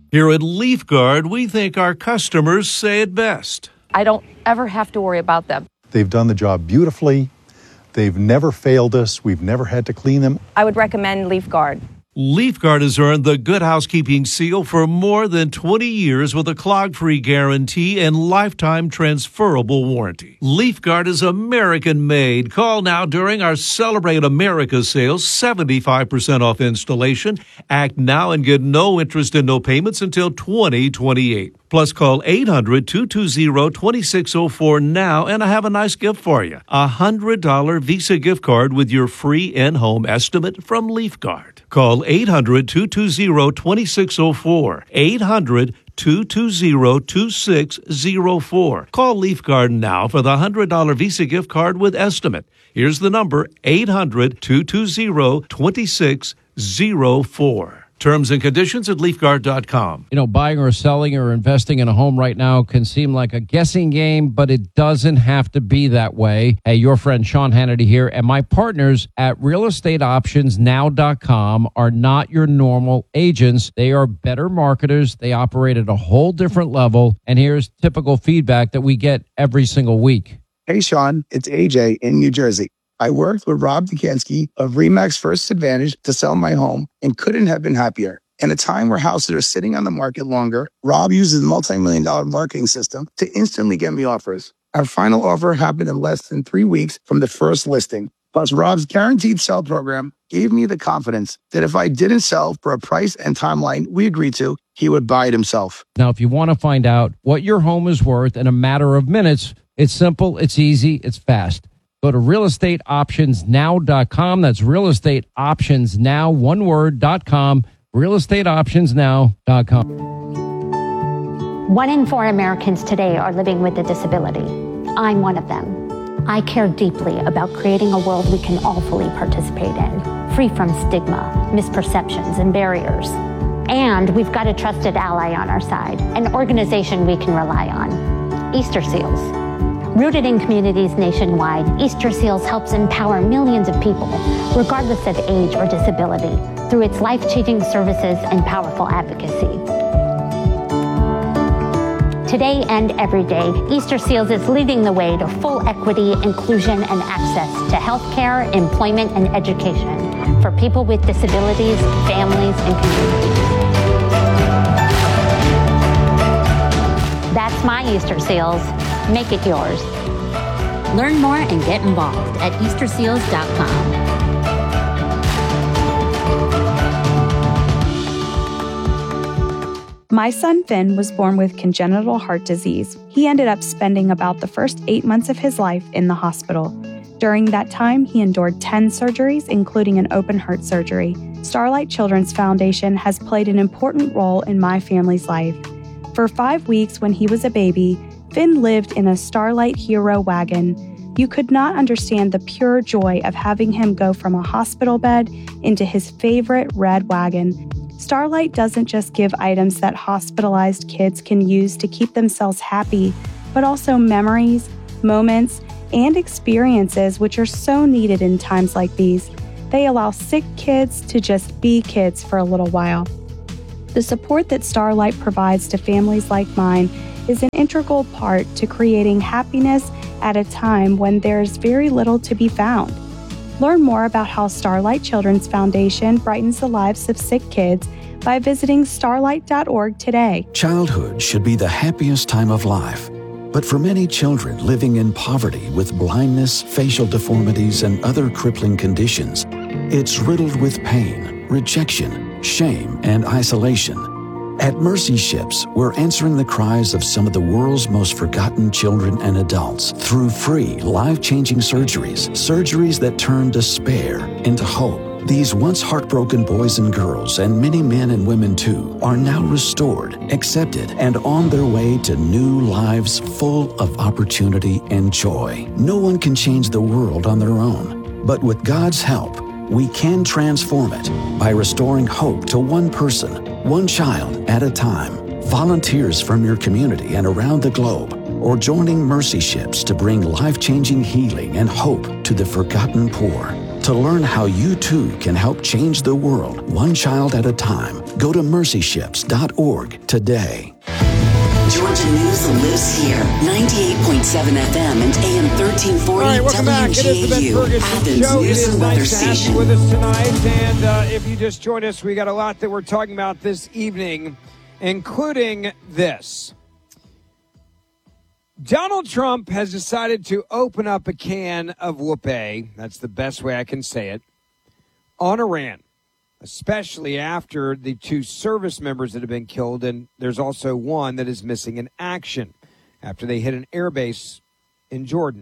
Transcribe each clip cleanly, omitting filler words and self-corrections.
Here at LeafGuard, we think our customers say it best. I don't ever have to worry about them. They've done the job beautifully. They've never failed us. We've never had to clean them. I would recommend LeafGuard. LeafGuard has earned the Good Housekeeping seal for more than 20 years with a clog-free guarantee and lifetime transferable warranty. LeafGuard is American-made. Call now during our Celebrate America sales, 75% off installation. Act now and get no interest and no payments until 2028. Plus, call 800-220-2604 now, and I have a nice gift for you. A $100 Visa gift card with your free in-home estimate from LeafGuard. Call 800-220-2604. 800-220-2604. Call LeafGuard now for the $100 Visa gift card with estimate. Here's the number, 800-220-2604. Terms and conditions at LeafGuard.com. You know, buying or selling or investing in a home right now can seem like a guessing game, but it doesn't have to be that way. Hey, your friend Sean Hannity here, and my partners at realestateoptionsnow.com are not your normal agents. They are better marketers. They operate at a whole different level, and here's typical feedback that we get every single week. Hey, Sean, it's AJ in New Jersey. I worked with Rob Dukansky of RE/MAX First Advantage to sell my home and couldn't have been happier. In a time where houses are sitting on the market longer, Rob uses a multi-million-dollar marketing system to instantly get me offers. Our final offer happened in less than 3 weeks from the first listing. Plus, Rob's guaranteed sell program gave me the confidence that if I didn't sell for a price and timeline we agreed to, he would buy it himself. Now, if you want to find out what your home is worth in a matter of minutes, it's simple, it's easy, it's fast. Go to realestateoptionsnow.com. That's realestateoptionsnow, one word.com, realestateoptionsnow.com. 1 in 4 Americans today are living with a disability. I'm one of them. I care deeply about creating a world we can all fully participate in, free from stigma, misperceptions, and barriers. And we've got a trusted ally on our side, an organization we can rely on, Easter Seals. Rooted in communities nationwide, Easter Seals helps empower millions of people, regardless of age or disability, through its life-changing services and powerful advocacy. Today and every day, Easter Seals is leading the way to full equity, inclusion, and access to healthcare, employment, and education for people with disabilities, families, and communities. That's my Easter Seals. Make it yours. Learn more and get involved at easterseals.com. My son Finn was born with congenital heart disease. He ended up spending about the first 8 months of his life in the hospital. During that time, he endured 10 surgeries, including an open heart surgery. Starlight Children's Foundation has played an important role in my family's life. For 5 weeks when he was a baby, Finn lived in a Starlight Hero wagon. You could not understand the pure joy of having him go from a hospital bed into his favorite red wagon. Starlight doesn't just give items that hospitalized kids can use to keep themselves happy, but also memories, moments, and experiences which are so needed in times like these. They allow sick kids to just be kids for a little while. The support that Starlight provides to families like mine is an integral part to creating happiness at a time when there's very little to be found. Learn more about how Starlight Children's Foundation brightens the lives of sick kids by visiting starlight.org today. Childhood should be the happiest time of life. But for many children living in poverty with blindness, facial deformities, and other crippling conditions, it's riddled with pain, rejection, shame, and isolation. At Mercy Ships, we're answering the cries of some of the world's most forgotten children and adults through free, life-changing surgeries that turn despair into hope. These once heartbroken boys and girls, and many men and women too, are now restored, accepted, and on their way to new lives full of opportunity and joy. No one can change the world on their own, but with God's help, we can transform it by restoring hope to one person, one child at a time. Volunteers from your community and around the globe, or joining Mercy Ships to bring life-changing healing and hope to the forgotten poor. To learn how you too can help change the world one child at a time, Go to mercyships.org today. Georgia News lives here. 98.7 FM and AM 1340 All right, welcome back. It is the Ben Ferguson Show. It is nice to have you with us tonight. And if you just joined us, we got a lot that we're talking about this evening, including this. Donald Trump has decided to open up a can of whoopee, that's the best way I can say it, on Iran, especially after the 2 service members that have been killed, and there's also one that is missing in action after they hit an airbase in Jordan.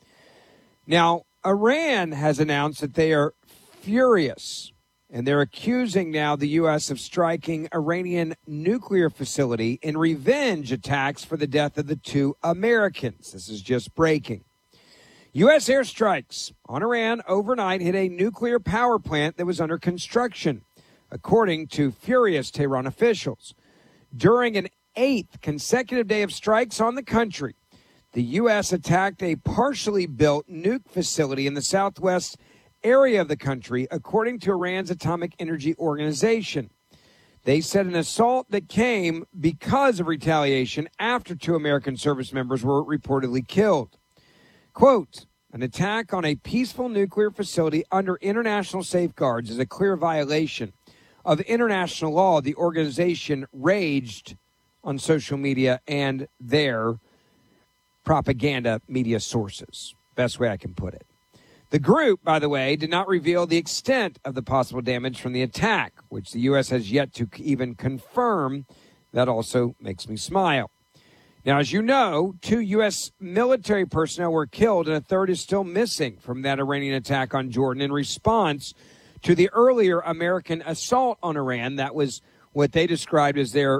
Now, Iran has announced that they are furious, and they're accusing now the U.S. of striking Iranian nuclear facility in revenge attacks for the death of the 2 Americans. This is just breaking. U.S. airstrikes on Iran overnight hit a nuclear power plant that was under construction, according to furious Tehran officials. During an 8th consecutive day of strikes on the country, the U.S. attacked a partially built nuke facility in the southwest area of the country, according to Iran's Atomic Energy Organization. They said an assault that came because of retaliation after 2 American service members were reportedly killed. Quote, an attack on a peaceful nuclear facility under international safeguards is a clear violation of international law, the organization raged on social media and their propaganda media sources. Best way I can put it. The group, by the way, did not reveal the extent of the possible damage from the attack, which the U.S. has yet to even confirm. That also makes me smile. Now, as you know, 2 U.S. military personnel were killed and a 3rd is still missing from that Iranian attack on Jordan in response to the earlier American assault on Iran. That was what they described as their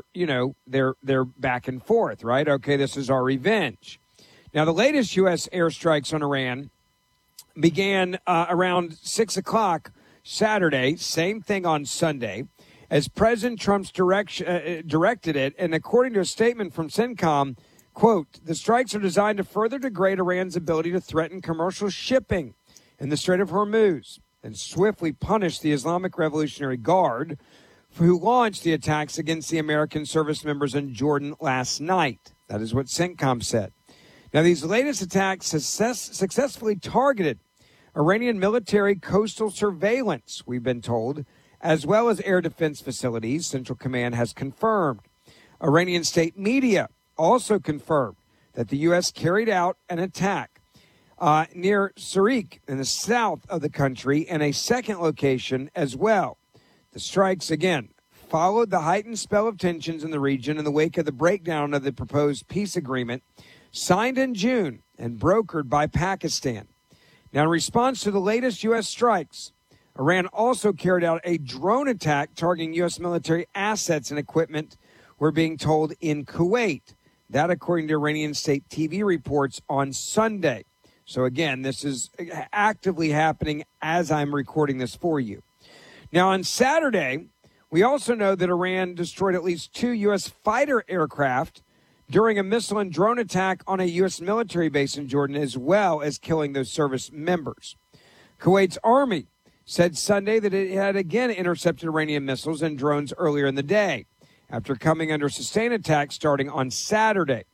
back and forth, right? Okay, this is our revenge. Now, the latest U.S. airstrikes on Iran began around 6 o'clock Saturday, same thing on Sunday, as President Trump's directed it, and according to a statement from CENTCOM, quote, the strikes are designed to further degrade Iran's ability to threaten commercial shipping in the Strait of Hormuz and swiftly punish the Islamic Revolutionary Guard who launched the attacks against the American service members in Jordan last night. That is what CENTCOM said. Now, these latest attacks successfully targeted Iranian military coastal surveillance, we've been told, as well as air defense facilities, Central Command has confirmed. Iranian state media also confirmed that the U.S. carried out an attack near Sirik in the south of the country and a second location as well. The strikes, again, followed the heightened spell of tensions in the region in the wake of the breakdown of the proposed peace agreement signed in June and brokered by Pakistan. Now, in response to the latest U.S. strikes, Iran also carried out a drone attack targeting U.S. military assets and equipment, we're being told, in Kuwait. That, according to Iranian state TV reports on Sunday. So, again, this is actively happening as I'm recording this for you. Now, on Saturday, we also know that Iran destroyed at least 2 U.S. fighter aircraft during a missile and drone attack on a U.S. military base in Jordan, as well as killing those service members. Kuwait's army said Sunday that it had again intercepted Iranian missiles and drones earlier in the day, after coming under sustained attacks starting on Saturday.